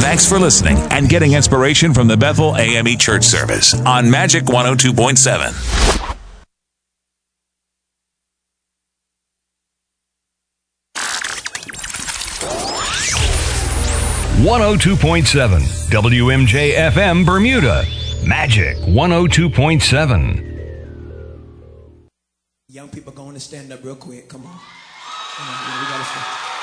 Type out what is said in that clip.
Thanks for listening and getting inspiration from the Bethel AME Church service on Magic 102.7. 102.7 WMJ-FM Bermuda. Magic 102.7. Young people going to stand up real quick. Come on. We gotta stand.